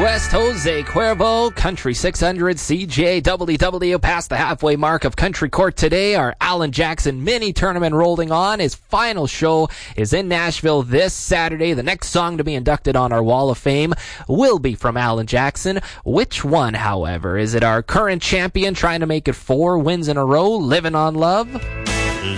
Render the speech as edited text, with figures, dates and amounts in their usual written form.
West, Jose Cuervo, Country 600, CJWW past the halfway mark of Country Court today. Our Alan Jackson mini tournament rolling on. His final show is in Nashville this Saturday. The next song to be inducted on our Wall of Fame will be from Alan Jackson. Which one, however? Is it our current champion trying to make it 4 wins in a row, Living on Love?